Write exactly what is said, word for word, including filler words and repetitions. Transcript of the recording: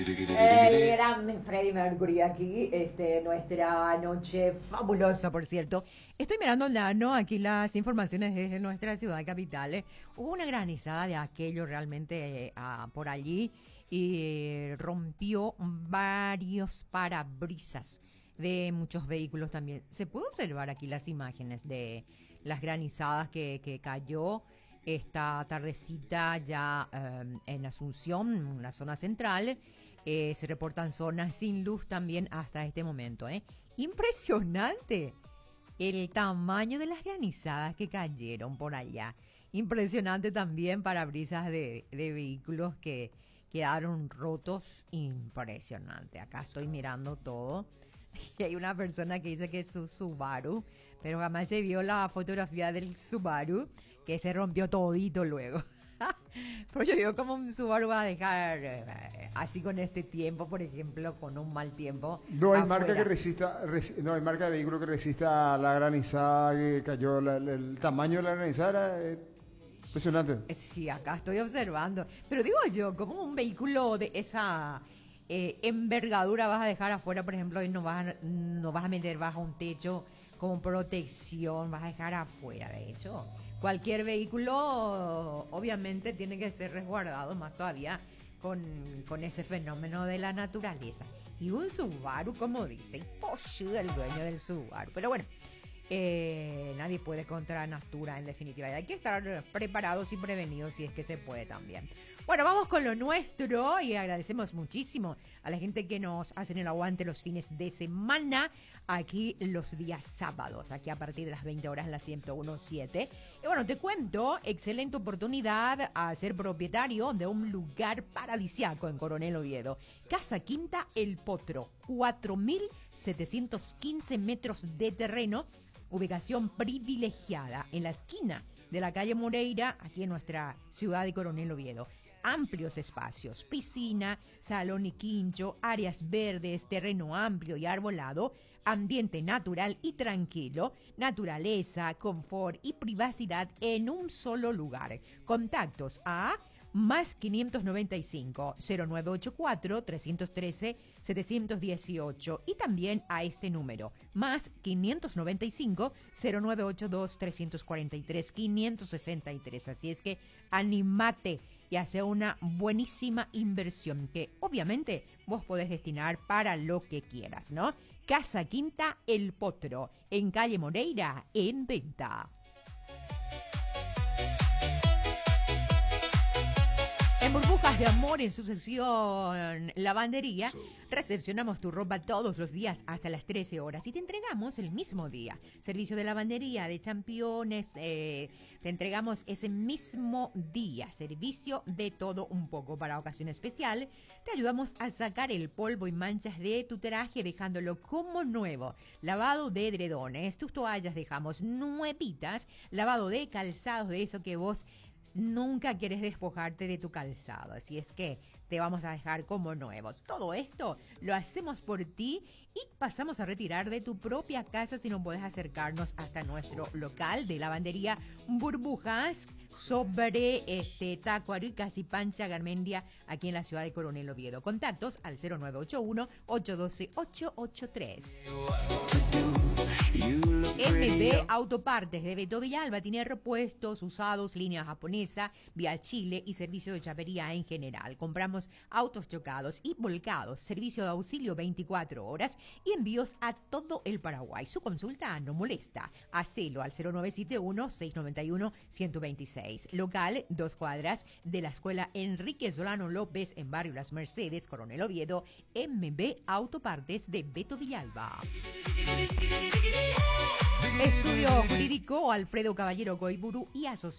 El gran Freddie Mercury aquí, este, nuestra noche fabulosa, por cierto. Estoy mirando, ¿no? Aquí las informaciones desde nuestra ciudad capital. ¿eh? Hubo una granizada de aquello realmente eh, ah, por allí y rompió varios parabrisas de muchos vehículos también. Se puede observar aquí las imágenes de las granizadas que, que cayó esta tardecita ya eh, en Asunción, en la zona central. Eh, se reportan zonas sin luz también hasta este momento. ¿eh? Impresionante el tamaño de las granizadas que cayeron por allá. Impresionante también parabrisas de, de vehículos que quedaron rotos. Impresionante. Acá estoy mirando todo. Y hay una persona que dice que es su Subaru, pero jamás se vio la fotografía del Subaru, que se rompió todito luego. Pero yo digo, ¿cómo un Subaru va a dejar eh, así con este tiempo, por ejemplo, con un mal tiempo? No hay afuera? marca que resista, resi- no hay marca de vehículo que resista la granizada que cayó, la- la- el tamaño de la granizada era, eh, impresionante. Eh, Sí, acá estoy observando. Pero digo yo, ¿cómo un vehículo de esa eh, envergadura vas a dejar afuera, por ejemplo, y no vas a, no vas a meter bajo un techo como protección, vas a dejar afuera, de hecho? Cualquier vehículo obviamente tiene que ser resguardado, más todavía con, con ese fenómeno de la naturaleza. Y un Subaru, como dice, imposible el dueño del Subaru. Pero bueno, eh, nadie puede contra la Natura, en definitiva. Y hay que estar preparados y prevenidos si es que se puede también. Bueno, vamos con lo nuestro y agradecemos muchísimo a la gente que nos hacen el aguante los fines de semana, aquí los días sábados, aquí a partir de las veinte horas en la ciento uno punto siete. Y bueno, te cuento, excelente oportunidad a ser propietario de un lugar paradisiaco en Coronel Oviedo. Casa Quinta El Potro, cuatro mil setecientos quince metros de terreno, ubicación privilegiada en la esquina de la calle Moreira, aquí en nuestra ciudad de Coronel Oviedo. Amplios espacios, piscina, salón y quincho, áreas verdes, terreno amplio y arbolado, ambiente natural y tranquilo, naturaleza, confort y privacidad en un solo lugar. Contactos a más quinientos noventa y cinco, cero nueve ochenta y cuatro, trescientos trece, setecientos dieciocho y también a este número, más quinientos noventa y cinco, cero nueve ochenta y dos, trescientos cuarenta y tres, quinientos sesenta y tres. Así es que animate y hace una buenísima inversión que obviamente vos podés destinar para lo que quieras, ¿no? Casa Quinta El Potro, en calle Moreira, en venta. En Burbujas de Amor, en su sección Lavandería, recepcionamos tu ropa todos los días hasta las trece horas y te entregamos el mismo día. Servicio de lavandería, de championes, eh, te entregamos ese mismo día. Servicio de todo un poco para ocasión especial. Te ayudamos a sacar el polvo y manchas de tu traje dejándolo como nuevo. Lavado de edredones, tus toallas dejamos nuevitas. Lavado de calzados, de eso que vos nunca quieres despojarte de tu calzado, así es que te vamos a dejar como nuevo. Todo esto lo hacemos por ti y pasamos a retirar de tu propia casa si no puedes acercarnos hasta nuestro local de lavandería Burbujas sobre este Tacuary, Casi Pancha Garmendia, aquí en la ciudad de Coronel Oviedo. Contactos al cero nueve ocho uno, ocho uno dos, ocho ocho tres. M B Autopartes de Beto Villalba tiene repuestos, usados, línea japonesa, vía Chile y servicio de chapería en general. Compramos autos chocados y volcados, servicio de auxilio veinticuatro horas y envíos a todo el Paraguay. Su consulta no molesta. Hacelo al cero nueve siete uno, seis nueve uno, uno dos seis. Local, dos cuadras de la escuela Enrique Solano López en Barrio Las Mercedes, Coronel Oviedo. M B Autopartes de Beto Villalba. Estudio Jurídico Alfredo Caballero Goiburu y Asociados.